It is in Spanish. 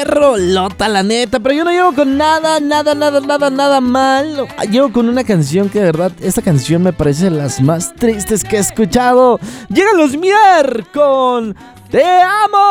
qué rolota, la neta. Pero yo no llevo con nada mal. Llevo con una canción que de verdad, esta canción me parece de las más tristes que he escuchado. Llega Luz Mier con Te Amo.